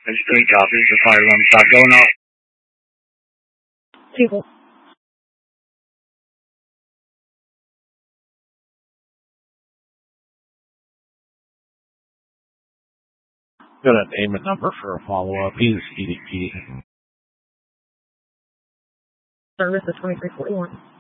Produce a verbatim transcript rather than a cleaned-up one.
That's three copies. The fire alarm start going off. People. Got a name and number for a follow-up. He's E D P. Service is twenty-three forty-one.